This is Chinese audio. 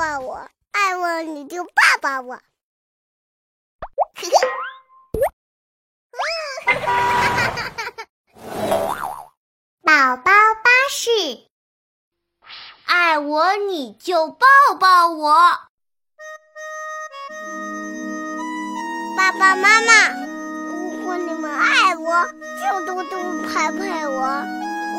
抱我，爱我你就抱抱我。宝宝巴士， 爱我你就抱抱我。 爸爸妈妈，如果你们爱我，就多多拍拍我。